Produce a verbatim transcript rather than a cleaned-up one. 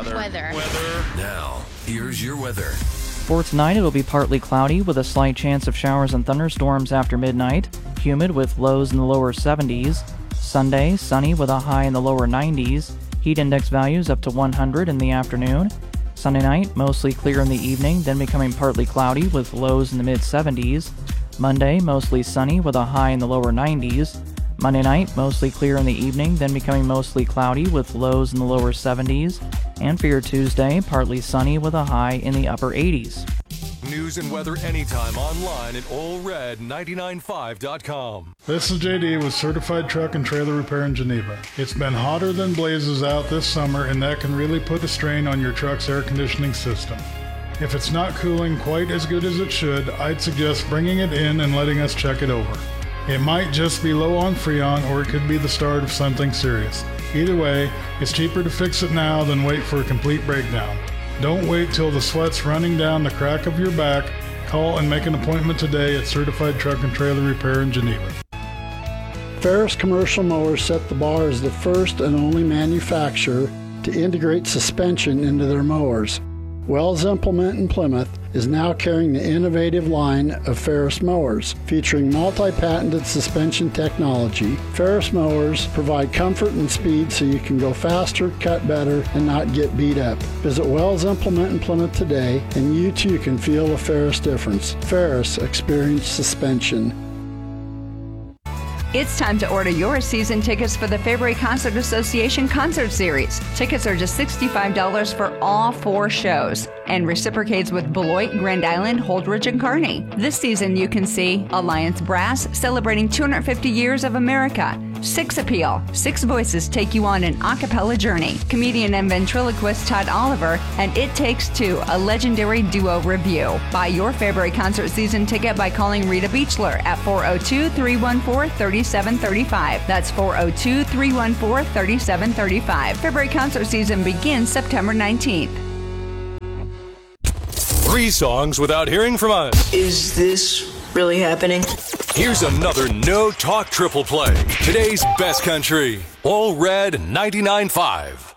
Weather. Weather. Weather. Now, here's your weather. For tonight, it'll be partly cloudy with a slight chance of showers and thunderstorms after midnight. Humid with lows in the lower seventies. Sunday, sunny with a high in the lower nineties. Heat index values up to one hundred in the afternoon. Sunday night, mostly clear in the evening, then becoming partly cloudy with lows in the mid seventies. Monday, mostly sunny with a high in the lower nineties. Monday night, mostly clear in the evening, then becoming mostly cloudy with lows in the lower seventies. And for your Tuesday, partly sunny with a high in the upper eighties. News and weather anytime online at Ole Red nine nine five dot com. This is J D with Certified Truck and Trailer Repair in Geneva. It's been hotter than blazes out this summer, and that can really put a strain on your truck's air conditioning system. If it's not cooling quite as good as it should, I'd suggest bringing it in and letting us check it over. It might just be low on Freon, or it could be the start of something serious. Either way, it's cheaper to fix it now than wait for a complete breakdown. Don't wait till the sweat's running down the crack of your back. Call and make an appointment today at Certified Truck and Trailer Repair in Geneva. Ferris Commercial Mowers set the bar as the first and only manufacturer to integrate suspension into their mowers. Wells Implement in Plymouth is now carrying the innovative line of Ferris mowers, featuring multi-patented suspension technology. Ferris mowers provide comfort and speed so you can go faster, cut better, and not get beat up. Visit Wells Implement in Plymouth today, and you too can feel a Ferris difference. Ferris Experience Suspension. It's time to order your season tickets for the February Concert Association Concert Series. Tickets are just sixty-five dollars for all four shows and reciprocates with Beloit, Grand Island, Holdridge, and Kearney. This season you can see Alliance Brass celebrating two hundred fifty years of America. Six Appeal. Six voices take you on an a cappella journey. Comedian and ventriloquist Todd Oliver and It Takes Two, a legendary duo review. Buy your February concert season ticket by calling Rita Beechler at four oh two, three one four, three seven three five. That's four oh two, three one four, three seven three five. February concert season begins September nineteenth. Three songs without hearing from us. Is this really happening? Here's another No Talk Triple Play. Today's best country. Ole Red ninety-nine point five.